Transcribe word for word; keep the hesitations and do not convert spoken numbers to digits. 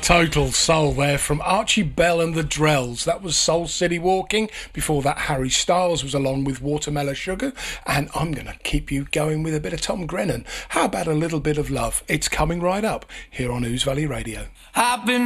Total soul there from Archie Bell and the Drells. That was Soul City Walking. Before that, Harry Styles was along with Watermelon Sugar. And I'm going to keep you going with a bit of Tom Grennan. How about a little bit of love? It's coming right up here on Ouse Valley Radio. I've been